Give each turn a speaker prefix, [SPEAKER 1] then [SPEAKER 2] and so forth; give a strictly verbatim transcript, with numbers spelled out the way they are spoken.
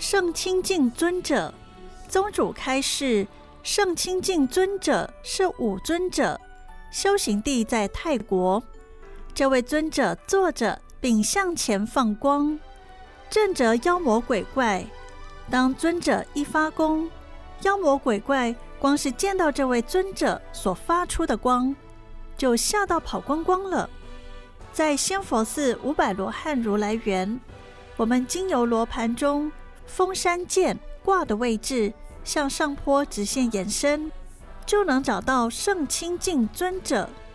[SPEAKER 1] 圣清净尊者。宗主开示，圣清净尊者是五尊者，修行地在泰国。这位尊者坐着并向前放光，震着妖魔鬼怪。当尊者一发功，妖魔鬼怪光是见到这位尊者所发出的光，就吓到跑光光了。在仙佛寺五百罗汉如来园，我们经由罗盘中封山剑挂的位置向上坡直线延伸，就能找到圣清净尊者